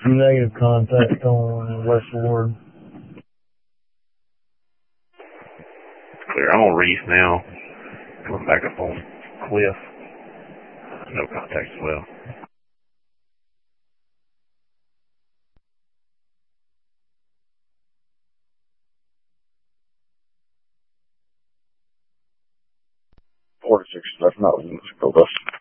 Negative contact on West Ward. Clear. I'm on Reef now. Coming back up on Cliff. No contact as well. That's not Let's go.